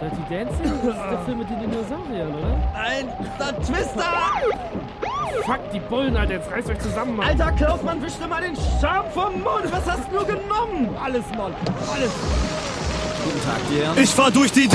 Dirty Dancing? Das ist der Film mit den Dinosauriern, oder? Ein Twister! Fuck, die Bullen, Alter, jetzt reißt euch zusammen, Mann. Alter, Klausmann, wisch dir mal den Charme vom Mund! Was hast du genommen? Alles, Mann, alles. Guten Tag dir. Ich fahr durch die